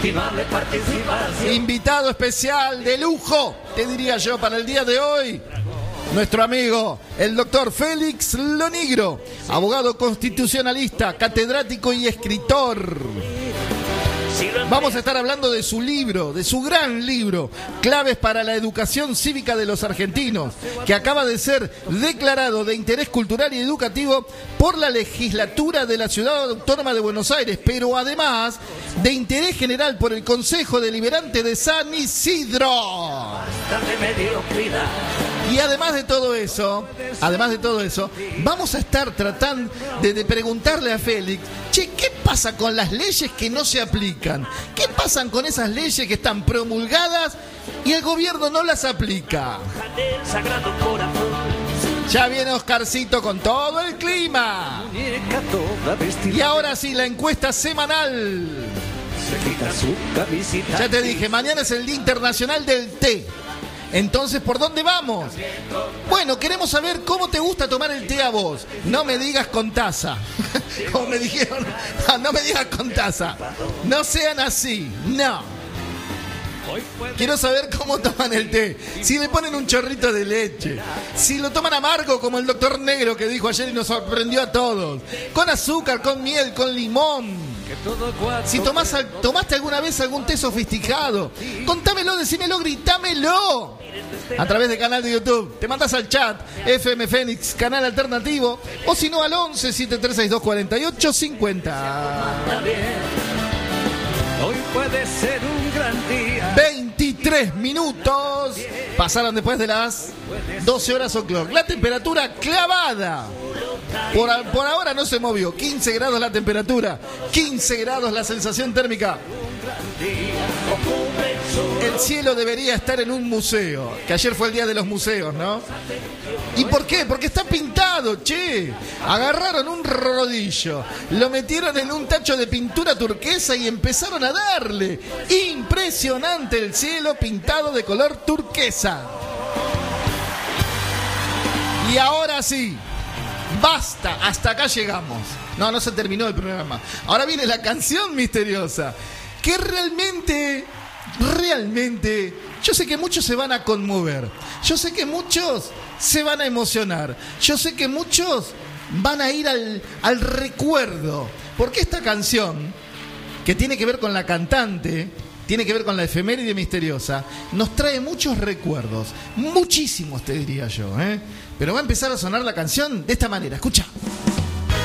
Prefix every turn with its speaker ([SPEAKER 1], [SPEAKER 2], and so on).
[SPEAKER 1] inestimable participación.
[SPEAKER 2] Invitado especial de lujo, te diría yo, para el día de hoy. Nuestro amigo, el doctor Félix Lonigro, abogado constitucionalista, catedrático y escritor. Vamos a estar hablando de su libro, de su gran libro, Claves para la Educación Cívica de los Argentinos, que acaba de ser declarado de interés cultural y educativo por la legislatura de la Ciudad Autónoma de Buenos Aires, pero además de interés general por el Consejo Deliberante de San Isidro. Y además de todo eso, vamos a estar tratando de preguntarle a Félix, che, ¿qué pasa con las leyes que no se aplican? ¿Qué pasa con esas leyes que están promulgadas y el gobierno no las aplica? Ya viene Oscarcito con todo el clima. Y ahora sí, la encuesta semanal. Ya te dije, mañana es el Día Internacional del Té. Entonces, ¿por dónde vamos? Bueno, queremos saber cómo te gusta tomar el té a vos. No me digas con taza. Como me dijeron, no me digas con taza. No sean así, no. Quiero saber cómo toman el té. Si le ponen un chorrito de leche. Si lo toman amargo, como el doctor Negro que dijo ayer y nos sorprendió a todos. Con azúcar, con miel, con limón. Si tomaste alguna vez algún té sofisticado, contámelo, decímelo, gritámelo. A través del canal de YouTube. Te mandas al chat FM Fénix, canal alternativo. O si no, al 11 7362 48 50.
[SPEAKER 1] Hoy puede ser un gran día.
[SPEAKER 2] 23 minutos pasaron después de las 12 horas o'clock. La temperatura clavada. Por ahora no se movió. 15 grados la temperatura, 15 grados la sensación térmica. El cielo debería estar en un museo, que ayer fue el día de los museos, ¿no? ¿Y por qué? Porque está pintado, che. Agarraron un rodillo, lo metieron en un tacho de pintura turquesa y empezaron a darle. Impresionante el cielo pintado de color turquesa. Y ahora sí, basta, hasta acá llegamos. No se terminó el programa. Ahora viene la canción misteriosa, que realmente, yo sé que muchos se van a conmover. Yo sé que muchos se van a emocionar. Yo sé que muchos van a ir al recuerdo. Porque esta canción, que tiene que ver con la cantante, tiene que ver con la efeméride misteriosa, nos trae muchos recuerdos. Muchísimos, te diría yo, ¿eh? Pero va a empezar a sonar la canción de esta manera. Escucha.